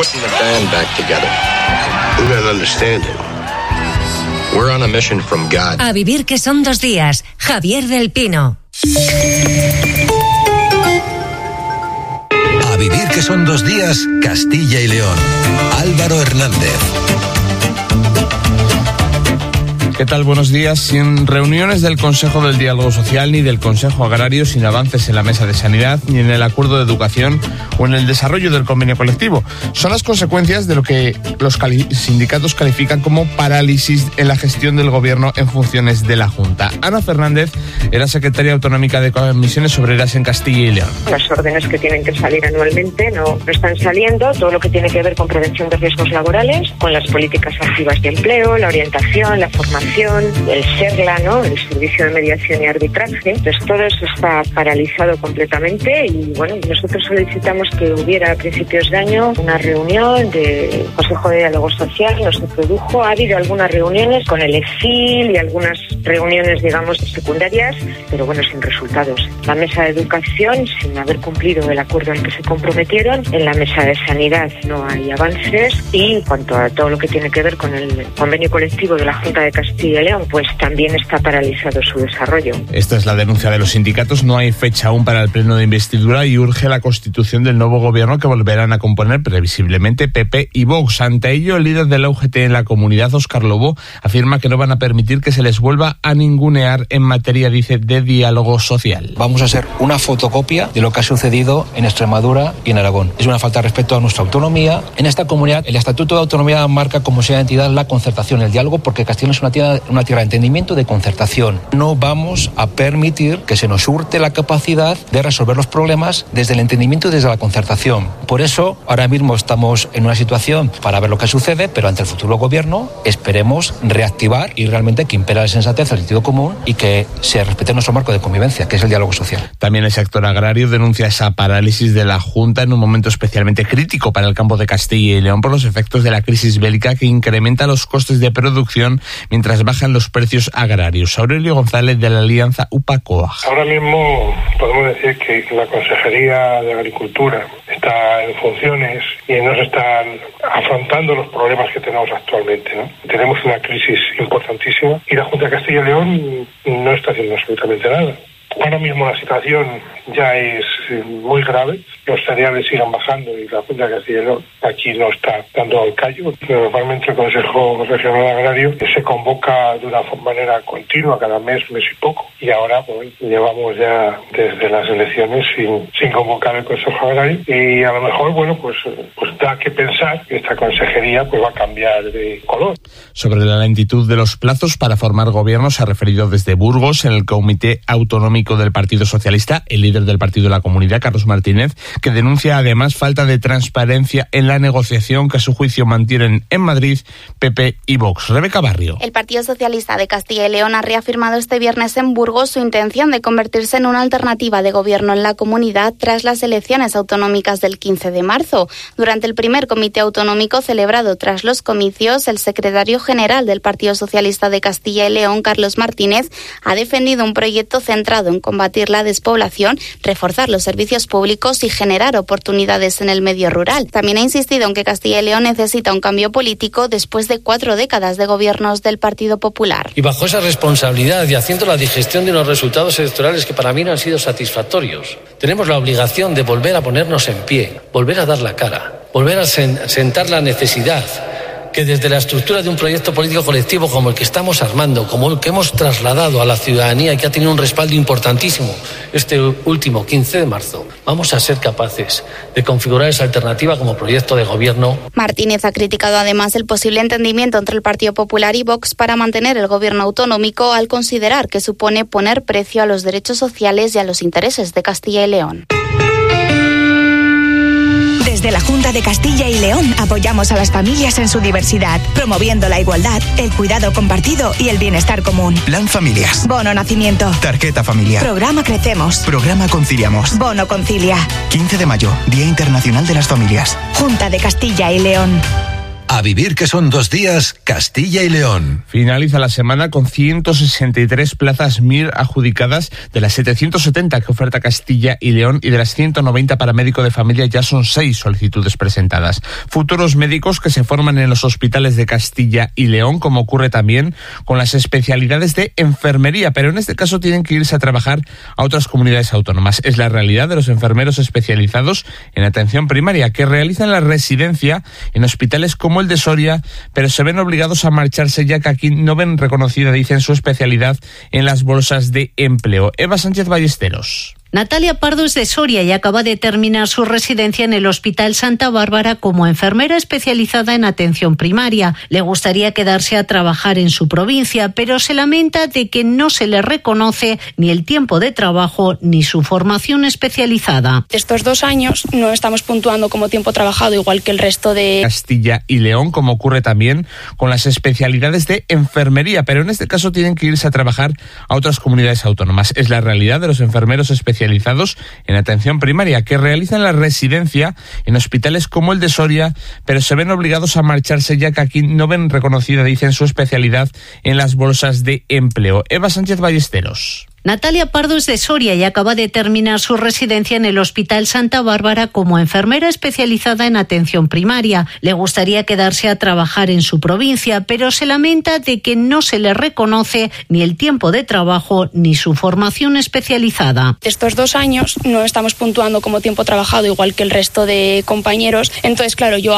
putting the band back together. You don't understand it. We're on a mission from God. A vivir que son 2 días. Javier del Pino. A vivir que son 2 días, Castilla y León. Álvaro Hernández. ¿Qué tal? Buenos días. Sin reuniones del Consejo del Diálogo Social ni del Consejo Agrario, sin avances en la Mesa de Sanidad, ni en el Acuerdo de Educación o en el desarrollo del convenio colectivo. Son las consecuencias de lo que los sindicatos califican como parálisis en la gestión del Gobierno en funciones de la Junta. Ana Fernández era secretaria autonómica de Comisiones Obreras en Castilla y León. Las órdenes que tienen que salir anualmente no están saliendo. Todo lo que tiene que ver con prevención de riesgos laborales, con las políticas activas de empleo, la orientación, la formación, el SERLA, ¿no? El Servicio de Mediación y Arbitraje. Entonces todo eso está paralizado completamente y bueno, nosotros solicitamos que hubiera a principios de año una reunión del Consejo de Diálogo Social. No se produjo. Ha habido algunas reuniones con el EFIL y algunas reuniones, digamos, secundarias, pero bueno, sin resultados. La Mesa de Educación, sin haber cumplido el acuerdo al que se comprometieron. En la Mesa de Sanidad no hay avances y en cuanto a todo lo que tiene que ver con el convenio colectivo de la Junta de Castilla y León, pues también está paralizado su desarrollo. Esta es la denuncia de los sindicatos. No hay fecha aún para el pleno de investidura y urge la constitución del nuevo gobierno que volverán a componer previsiblemente PP y Vox. Ante ello, el líder de la UGT en la comunidad, Óscar Lobo, afirma que no van a permitir que se les vuelva a ningunear en materia, dice, de diálogo social. Vamos a ser una fotocopia de lo que ha sucedido en Extremadura y en Aragón. Es una falta de respeto a nuestra autonomía. En esta comunidad, el Estatuto de Autonomía marca como sea entidad la concertación, el diálogo, porque Castilla es una tierra de entendimiento, de concertación. No vamos a permitir que se nos hurte la capacidad de resolver los problemas desde el entendimiento y desde la concertación. Por eso, ahora mismo estamos en una situación para ver lo que sucede, pero ante el futuro gobierno esperemos reactivar y realmente que impera la sensatez, el sentido común y que se respete nuestro marco de convivencia, que es el diálogo social. También el sector agrario denuncia esa parálisis de la Junta en un momento especialmente crítico para el campo de Castilla y León por los efectos de la crisis bélica que incrementa los costes de producción mientras bajan los precios agrarios. Aurelio González, de la Alianza UPA-COAG. Ahora mismo podemos decir que la Consejería de Agricultura está en funciones y no se están afrontando los problemas que tenemos actualmente, ¿no? Tenemos una crisis importantísima y la Junta de Castilla y León no está haciendo absolutamente nada. Ahora mismo la situación ya es muy grave, los cereales siguen bajando y la Junta de Castilla y León aquí no está dando al callo. Normalmente el Consejo Regional Agrario se convoca de una manera continua cada mes y poco, y ahora pues, llevamos ya desde las elecciones sin convocar el Consejo Agrario y a lo mejor pues da que pensar que esta consejería pues va a cambiar de color. Sobre la lentitud de los plazos para formar gobierno se ha referido desde Burgos en el Comité Autonómico del Partido Socialista el líder del Partido de la Comunidad, Carlos Martínez, que denuncia además falta de transparencia en la negociación que a su juicio mantienen en Madrid PP y Vox. Rebeca Barrio. El Partido Socialista de Castilla y León ha reafirmado este viernes en Burgos su intención de convertirse en una alternativa de gobierno en la comunidad tras las elecciones autonómicas del 15 de marzo. Durante el primer comité autonómico celebrado tras los comicios, el secretario general del Partido Socialista de Castilla y León, Carlos Martínez, ha defendido un proyecto centrado en combatir la despoblación, reforzar los servicios públicos y generar oportunidades en el medio rural. También ha insistido en que Castilla y León necesita un cambio político después de 4 décadas de gobiernos del Partido Popular. Y bajo esa responsabilidad y haciendo la digestión de unos resultados electorales que para mí no han sido satisfactorios, tenemos la obligación de volver a ponernos en pie, volver a dar la cara, volver a sentar la necesidad que desde la estructura de un proyecto político colectivo como el que estamos armando, como el que hemos trasladado a la ciudadanía y que ha tenido un respaldo importantísimo este último 15 de marzo, vamos a ser capaces de configurar esa alternativa como proyecto de gobierno. Martínez ha criticado además el posible entendimiento entre el Partido Popular y Vox para mantener el gobierno autonómico al considerar que supone poner precio a los derechos sociales y a los intereses de Castilla y León. Desde la Junta de Castilla y León apoyamos a las familias en su diversidad, promoviendo la igualdad, el cuidado compartido y el bienestar común. Plan Familias. Bono Nacimiento. Tarjeta Familiar. Programa Crecemos. Programa Conciliamos. Bono Concilia. 15 de mayo, Día Internacional de las Familias. Junta de Castilla y León. A vivir que son 2 días, Castilla y León. Finaliza la semana con 163 plazas MIR adjudicadas de las 770 que oferta Castilla y León, y de las 190 para médico de familia ya son 6 solicitudes presentadas. Futuros médicos que se forman en los hospitales de Castilla y León, como ocurre también con las especialidades de enfermería, pero en este caso tienen que irse a trabajar a otras comunidades autónomas. Es la realidad de los enfermeros especializados en atención primaria que realizan la residencia en hospitales como el de Soria, pero se ven obligados a marcharse ya que aquí no ven reconocida, dicen, su especialidad en las bolsas de empleo. Eva Sánchez Ballesteros. Natalia Pardo es de Soria y acaba de terminar su residencia en el Hospital Santa Bárbara como enfermera especializada en atención primaria. Le gustaría quedarse a trabajar en su provincia, pero se lamenta de que no se le reconoce ni el tiempo de trabajo ni su formación especializada. Estos 2 años no estamos puntuando como tiempo trabajado igual que el resto de Castilla y León, como ocurre también con las especialidades de enfermería, pero en este caso tienen que irse a trabajar a otras comunidades autónomas. Es la realidad de los enfermeros especializados en atención primaria que realizan la residencia en hospitales como el de Soria, pero se ven obligados a marcharse ya que aquí no ven reconocida, dicen, su especialidad en las bolsas de empleo. Eva Sánchez Ballesteros. Natalia Pardo es de Soria y acaba de terminar su residencia en el Hospital Santa Bárbara como enfermera especializada en atención primaria. Le gustaría quedarse a trabajar en su provincia, pero se lamenta de que no se le reconoce ni el tiempo de trabajo ni su formación especializada. Estos 2 años no estamos puntuando como tiempo trabajado igual que el resto de compañeros. Entonces, claro, yo